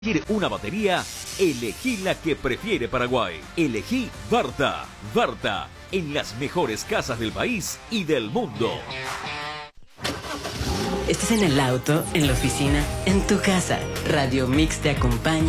¿Quiere una batería? Elegí la que prefiere Paraguay. Elegí Varta. Varta, en las mejores casas del país y del mundo. Estés en el auto, en la oficina, en tu casa. Radio Mix te acompaña